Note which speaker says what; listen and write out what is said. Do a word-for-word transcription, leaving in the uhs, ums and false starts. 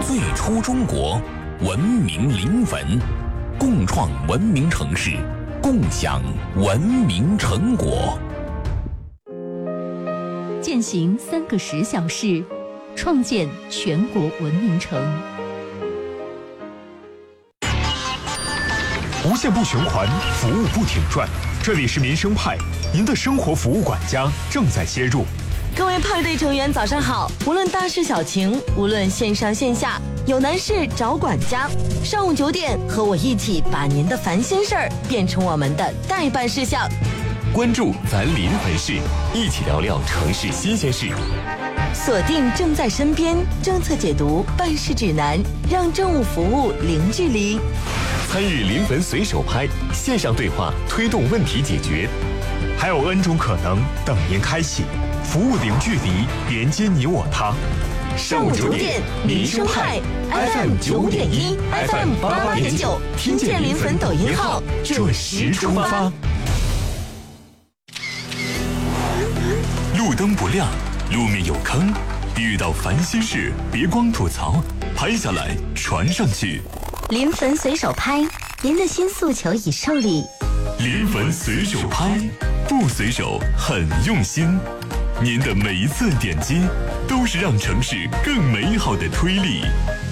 Speaker 1: 最初中国，文明临汾，共创文明城市，共享文明成果。
Speaker 2: 践行三个十小时，创建全国文明城。
Speaker 3: 无限不循环，服务不停转。这里是民生派，您的生活服务管家正在接入。
Speaker 4: 各位派对成员早上好，无论大事小情，无论线上线下，有难事找管家。上午九点，和我一起把您的烦心事儿变成我们的待办事项。
Speaker 5: 关注咱临汾市，一起聊聊城市新鲜事。
Speaker 4: 锁定正在身边政策解读办事指南，让政务服务零距离。
Speaker 5: 参与临汾随手拍线上对话，推动问题解决。
Speaker 3: 还有 N 种可能等您开启，服务零距离，连接你我他。
Speaker 4: 上午九点，民生派 F M 九点一 ，F M 八八点九，听见临汾抖音号，准时出发。
Speaker 5: 路灯不亮，路面有坑，遇到烦心事，别光吐槽，拍下来传上去。
Speaker 2: 临汾随手拍，您的新诉求已受理。
Speaker 5: 临汾随手拍，不随手很用心。您的每一次点击，都是让城市更美好的推力。